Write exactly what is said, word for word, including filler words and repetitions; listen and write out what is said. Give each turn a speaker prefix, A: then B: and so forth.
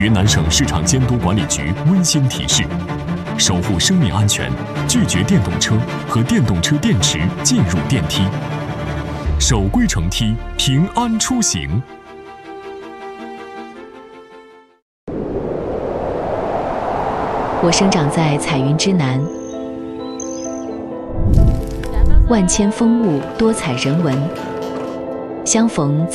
A: 云南省市场监督管理局温馨提示：守护生命安全，拒绝电动车和电动车电池进入电梯，守规乘梯，平安出行。
B: 我生长在彩云之南，万千风物，多彩人文，相逢。